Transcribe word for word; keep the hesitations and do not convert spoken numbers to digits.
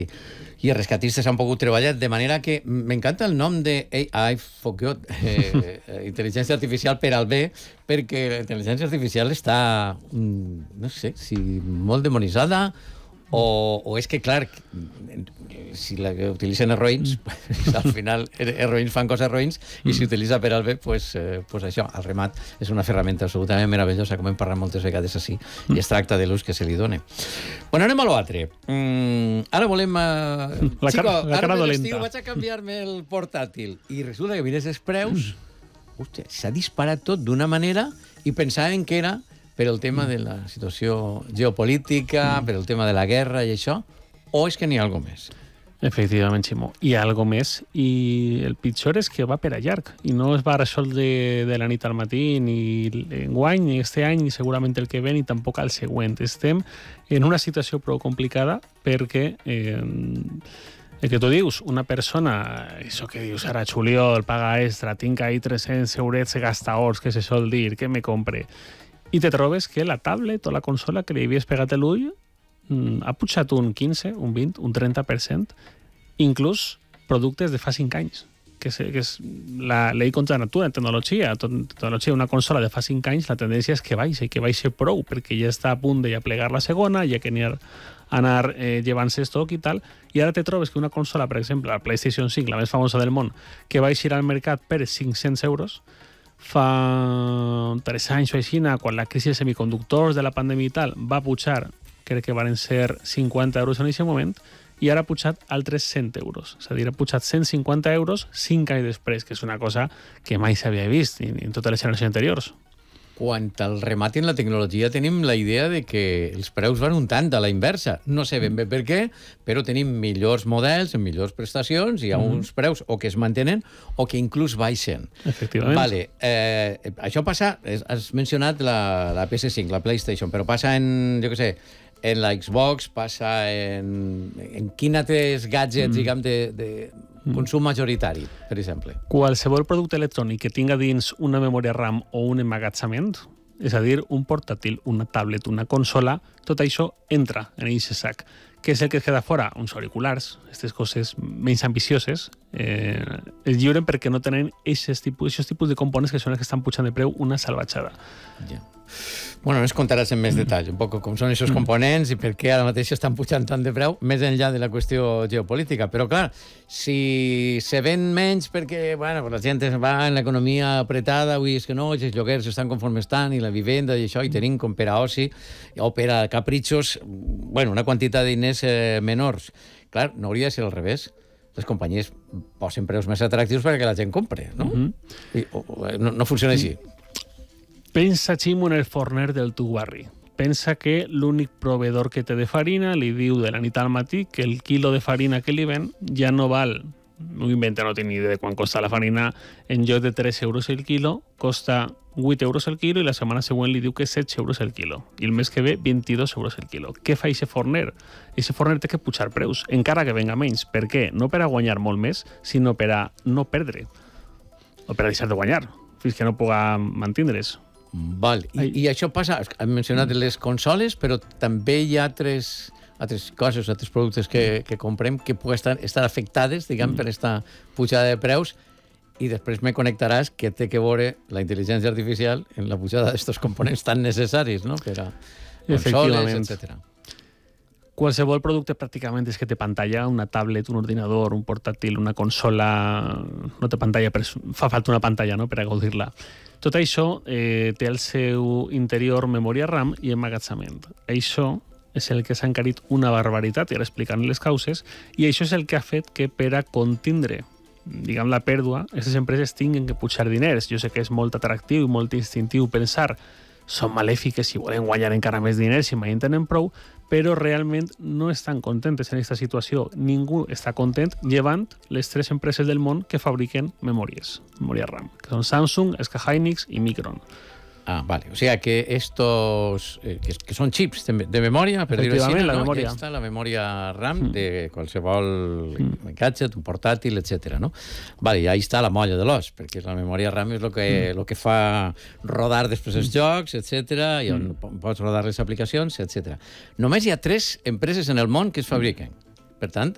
i els rescatistes han pogut treballar, de manera que m'encanta el nom de A I, forgot, eh, intel·ligència artificial per al bé, perquè la intel·ligència artificial està, no sé, si molt demonitzada, o, o és que, clar, si la utilitzen heroïns, pues, al final heroïns fan coses heroïns, i si utilitza per al bé, pues, eh, pues això, al remat, és una ferramenta absolutament meravellosa, com hem parlat moltes vegades així, i es tracta de l'ús que se li dona. Bueno, anem a l'altre. Mm, ara volem... Uh... La, Chico, cara, la cara ara dolenta. vaig a canviar-me el portàtil, i resulta que mires els preus, hòstia, s'ha disparat tot d'una manera, i pensàvem que era per el tema de la situació geopolítica, per el tema de la guerra i això, o és que n'hi ha alguna més? Efectivament, Ximo. Hi ha alguna més, i el pitjor és que va per a llarg, i no es va resoldre de la nit al matí, ni enguany, ni este any, ni segurament el que ve, ni tampoc al següent. Estem en una situació prou complicada perquè... Eh, el que tu dius, una persona, això que dius ara, Juliol, paga extra, tinc ahí tres-cents eurets gastaors, que se sol dir, que me compre. I te trobes que la tablet o la consola que li havies pegat l'ull mm, ha pujat un quinze, un vint, un trenta per cent, inclús productes de fa cinc anys, que és, que és la llei contra la natura en tecnologia. En tecnologia, una consola de fa cinc anys, la tendència és que baixa, i que baixa prou, perquè ja està a punt de ja plegar la segona, ja que n'hi ha anar eh, llevant-se estoc i tal, i ara te trobes que una consola, per exemple, la PlayStation cinc, la més famosa del món, que va eixir al mercat per cinc-cents euros, fa tres anys o així, quan la crisi dels semiconductors de la pandèmia i tal va pujar, crec que van ser cinquanta euros en aquest moment, i ara ha pujat altres cent euros. És a dir, ha pujat cent cinquanta euros cinc anys després, que és una cosa que mai s'havia vist en totes les generacions anteriors. Quant al remat en la tecnologia, tenim la idea de que els preus van un tant a la inversa. No sé ben bé per què, però tenim millors models, amb millors prestacions, hi ha mm. uns preus o que es mantenen o que inclús baixen. Efectivament. Vale, eh, això passa, has mencionat la, la P S cinc, la PlayStation, però passa en, jo què sé, en la Xbox, passa en... En quin altres gadgets, mm. diguem, de... de consum majoritari, per exemple. Qualsevol producte electrònic que tinga dins una memòria RAM o un emmagatzament, és a dir, un portàtil, una tablet, una consola, tot això entra en aquest sac. Què és el que es queda fora? Uns auriculars, aquestes coses menys ambicioses, eh, es lliuren perquè no tenen aquests tipus, tipus de components que són els que estan pujant de preu una salvatjada. Ja. Bueno, ens contaràs en més detall un poc com són aquests components i per què ara mateix estan pujant tant de preu, més enllà de la qüestió geopolítica. Però, clar, si se ven menys perquè, bueno, la gent va en l'economia apretada, avui és que no, els lloguers estan conforme estan, i la vivenda i això, i tenim com per a oci o per a capritxos, bueno, una quantitat de diners eh, menors. Clar, no hauria de ser al revés. Les companyies posen preus més atractius perquè la gent compre, no? Mm-hmm. I, o, o, no, no funciona així. Pensa, Ximo, en el forner del teu barri. Pensa que l'únic proveedor que té de farina li diu de la nit al matí que el quilo de farina que li ven ja no val, no inventa, no tinc ni idea de quan costa la farina, en lloc de tres euros el quilo, costa vuit euros el quilo, i la setmana següent li diu que setze euros el quilo. I el mes que ve, vint-i-dos euros el quilo. Què fa aquest forner? Aquest forner té que pujar preus, encara que venga menys. Per què? No per a guanyar molt més, sinó per a no perdre. O per a deixar de guanyar, fins que no puga mantindre's. Val. I, I això passa, hem mencionat les consoles, però també hi ha altres, altres coses, altres productes que, que comprem que poden estar, estar afectades, diguem, mm. per aquesta pujada de preus, i després me connectaràs que té que veure la intel·ligència artificial en la pujada d'aquests components tan necessaris, no?, per a consoles, etcètera. Qualsevol producte pràcticament és que té pantalla, una tablet, un ordinador, un portàtil, una consola, no té pantalla, però fa falta una pantalla, no?, per a gaudir-la. Tot això eh, té al seu interior memòria RAM i emmagatzament. Això és el que s'ha encarit una barbaritat, i ara explicant les causes, i això és el que ha fet que per a contindre, diguem, la pèrdua, aquestes empreses tinguin que pujar diners. Jo sé que és molt atractiu i molt instintiu pensar són malèfiques i volen guanyar encara més diners i mai en tenen prou, però realment no estan contentes en aquesta situació. Ningú està content, llevant les tres empreses del món que fabriquen memòries, memòria RAM, que són Samsung, S K Hynix i Micron. Ah, vale. O sea que estos, eh, que, que son chips de, de memoria, per dir-ho així, la no? memòria. Ja està la memòria RAM mm. de qualsevol mm. gadget, un portàtil, etcètera, no? Vale, i ahí està la molla de l'os, perquè la memòria RAM és el que, mm. lo que fa rodar després els mm. jocs, etcètera, i on mm. pots rodar les aplicacions, etcètera. Només hi ha tres empreses en el món que es fabriquen. Per tant,